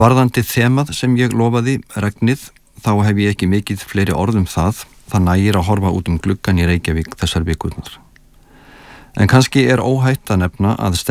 Varðandi þemað sem ég lofaði, regnið, þá hef ég ekki mikið fleiri orðum það nægir að horfa út gluggann í Reykjavík þessar vikurnar. En kannski óhætt að nefna að